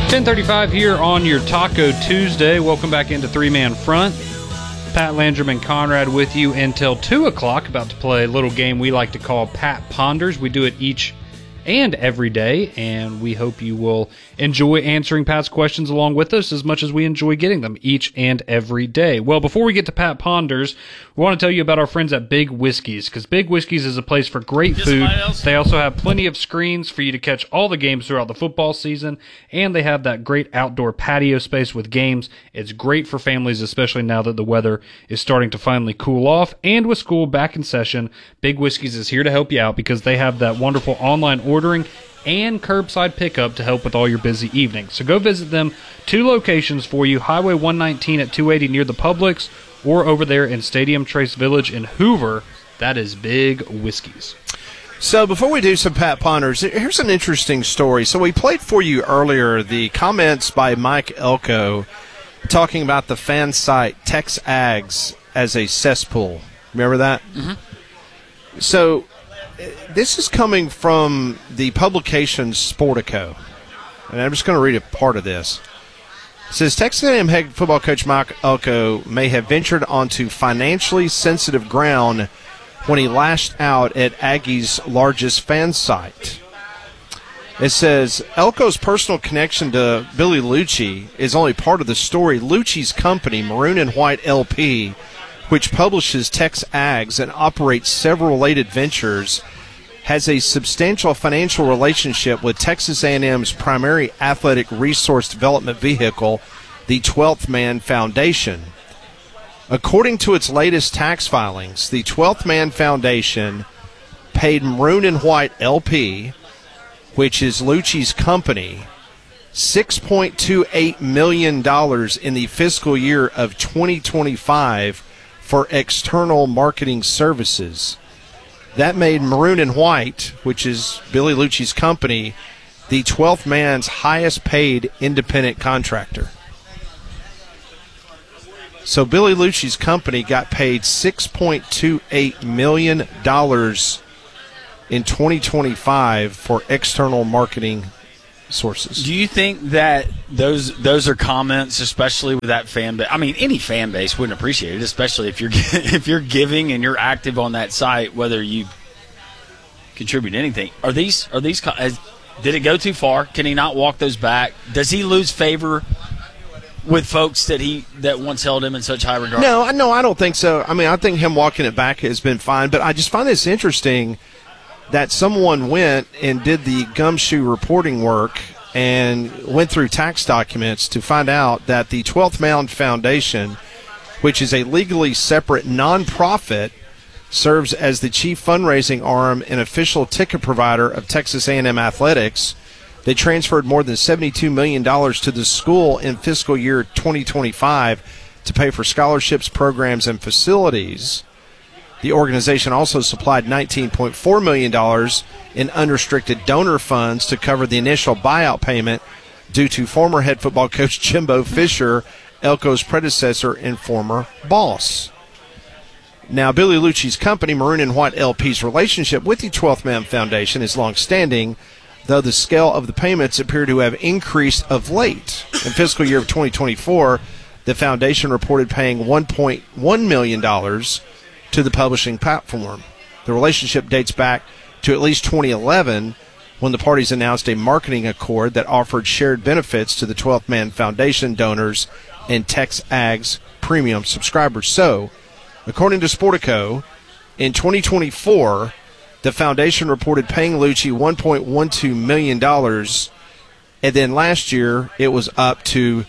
10:35 here on your Taco Tuesday. Welcome back into Three Man Front. Pat Landrum and Conrad with you until 2 o'clock. About to play a little game we like to call Pat Ponders. We do it each and every day, and we hope you will enjoy answering Pat's questions along with us as much as we enjoy getting them each and every day. Well, before we get to Pat Ponders, we want to tell you about our friends at Big Whiskies, because Big Whiskies is a place for great food. They also have plenty of screens for you to catch all the games throughout the football season, and they have that great outdoor patio space with games. It's great for families, especially now that the weather is starting to finally cool off, and with school back in session, Big Whiskies is here to help you out because they have that wonderful online ordering and curbside pickup to help with all your busy evenings. So go visit them. 2 locations for you, Highway 119 at 280 near the Publix, or over there in Stadium Trace Village in Hoover. That is Big Whiskies. So before we do some Pat Ponders, here's an interesting story. So we played for you earlier the comments by Mike Elko talking about the fan site TexAgs as a cesspool. Remember that? Mm-hmm. So this is coming from the publication Sportico, and I'm just going to read a part of this. It says, Texas A&M head football coach Mike Elko may have ventured onto financially sensitive ground when he lashed out at Aggie's largest fan site. It says, Elko's personal connection to Billy Lucci is only part of the story. Lucci's company, Maroon and White LP, which publishes TexAgs and operates several related ventures, has a substantial financial relationship with Texas A&M's primary athletic resource development vehicle, the 12th Man Foundation. According to its latest tax filings, the 12th Man Foundation paid Maroon and White LP, which is Lucci's company, $6.28 million in the fiscal year of 2025 for external marketing services. That made Maroon and White, which is Billy Lucci's company, the 12th man's highest paid independent contractor. So Billy Lucci's company got paid $6.28 million in 2025 for external marketing sources. Do you think that those are comments, especially with that fan base? I mean, any fan base wouldn't appreciate it, especially if you're giving and you're active on that site, whether you contribute anything. Are these? Did it go too far? Can he not walk those back? Does he lose favor with folks that once held him in such high regard? No, I don't think so. I mean, I think him walking it back has been fine, but I just find this interesting that someone went and did the gumshoe reporting work and went through tax documents to find out that the 12th Man Foundation, which is a legally separate nonprofit, serves as the chief fundraising arm and official ticket provider of Texas A&M Athletics. They transferred more than $72 million to the school in fiscal year 2025 to pay for scholarships, programs, and facilities. The organization also supplied $19.4 million in unrestricted donor funds to cover the initial buyout payment due to former head football coach Jimbo Fisher, Elko's predecessor and former boss. Now, Billy Lucci's company, Maroon and White LP's relationship with the 12th Man Foundation is long-standing, though the scale of the payments appear to have increased of late. In fiscal year of 2024, the foundation reported paying $1.1 million to the publishing platform. The relationship dates back to at least 2011, when the parties announced a marketing accord that offered shared benefits to the 12th Man Foundation donors and TexAgs premium subscribers. So, according to Sportico, in 2024, the foundation reported paying Lucci $1.12 million, and then last year it was up to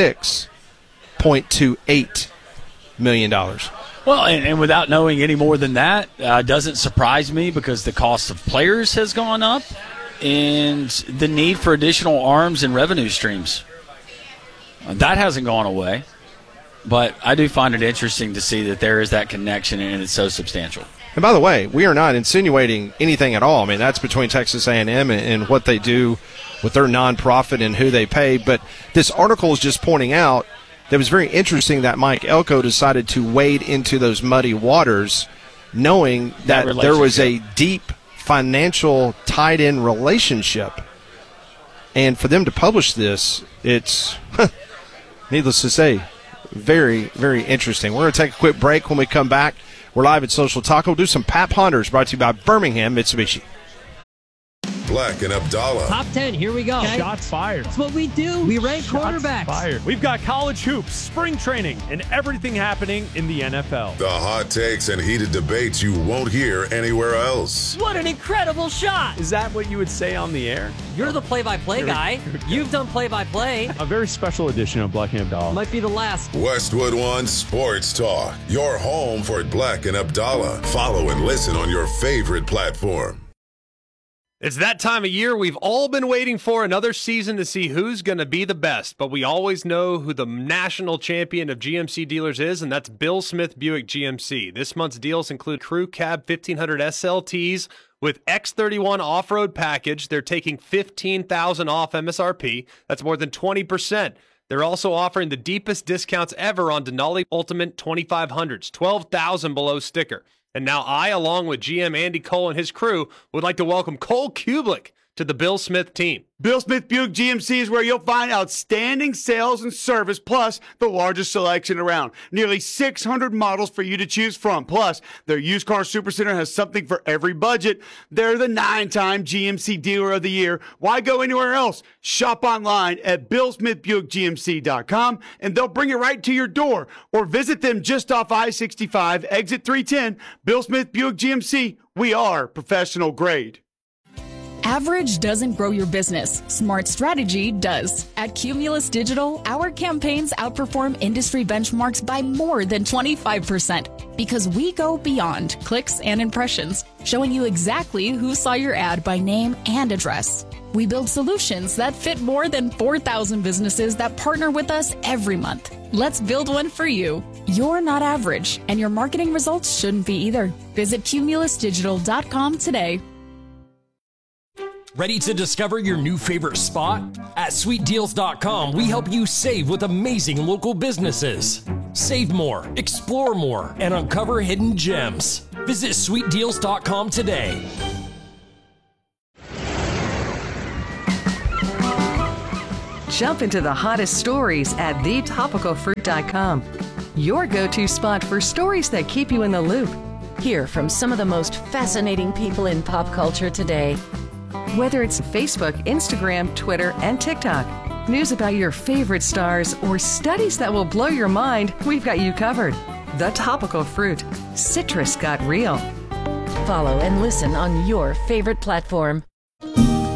$6.28 million. Well, and without knowing any more than that, doesn't surprise me because the cost of players has gone up and the need for additional arms and revenue streams. That hasn't gone away. But I do find it interesting to see that there is that connection and it's so substantial. And by the way, we are not insinuating anything at all. I mean, that's between Texas A&M and what they do with their nonprofit and who they pay. But this article is just pointing out that it was very interesting that Mike Elko decided to wade into those muddy waters, knowing that there was a deep financial tied-in relationship And for them to publish this, it's, needless to say, very, very interesting. We're going to take a quick break. When we come back, we're live at Social Taco. We'll do some Pat Ponders brought to you by Birmingham Mitsubishi. Black and Abdallah. Top 10, here we go. Okay. Shots fired. That's what we do. We rank quarterbacks. Fired. We've got college hoops, spring training, and everything happening in the NFL. The hot takes and heated debates you won't hear anywhere else. What an incredible shot. Is that what you would say on the air? You're the play-by-play guy. You've done play-by-play. A very special edition of Black and Abdallah. Might be the last. Westwood One Sports Talk. Your home for Black and Abdallah. Follow and listen on your favorite platform. It's that time of year we've all been waiting for, another season to see who's going to be the best. But we always know who the national champion of GMC dealers is, and that's Bill Smith Buick GMC. This month's deals include Crew Cab 1500 SLTs with X31 off-road package. They're taking $15,000 off MSRP. That's more than 20%. They're also offering the deepest discounts ever on Denali Ultimate 2500s, $12,000 below sticker. And now I, along with GM Andy Cole and his crew, would like to welcome Cole Kublik to the Bill Smith team. Bill Smith Buick GMC is where you'll find outstanding sales and service, plus the largest selection around. Nearly 600 models for you to choose from. Plus, their used car supercenter has something for every budget. They're the 9-time GMC Dealer of the Year. Why go anywhere else? Shop online at BillSmithBuickGMC.com, and they'll bring it right to your door. Or visit them just off I-65, exit 310. Bill Smith Buick GMC, we are professional grade. Average doesn't grow your business. Smart strategy does. At Cumulus Digital, our campaigns outperform industry benchmarks by more than 25% because we go beyond clicks and impressions, showing you exactly who saw your ad by name and address. We build solutions that fit more than 4,000 businesses that partner with us every month. Let's build one for you. You're not average, and your marketing results shouldn't be either. Visit cumulusdigital.com today. Ready to discover your new favorite spot? At sweetdeals.com, we help you save with amazing local businesses. Save more, explore more, and uncover hidden gems. Visit sweetdeals.com today. Jump into the hottest stories at thetopicalfruit.com. Your go-to spot for stories that keep you in the loop. Hear from some of the most fascinating people in pop culture today. Whether it's Facebook, Instagram, Twitter, and TikTok, news about your favorite stars, or studies that will blow your mind, we've got you covered. The Topical Fruit. Citrus got real. Follow and listen on your favorite platform.